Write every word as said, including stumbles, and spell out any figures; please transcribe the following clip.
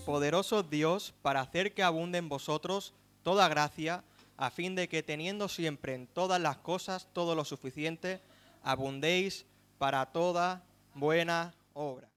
poderoso Dios para hacer que abunde en vosotros toda gracia, a fin de que teniendo siempre en todas las cosas todo lo suficiente, abundéis para toda buena obra.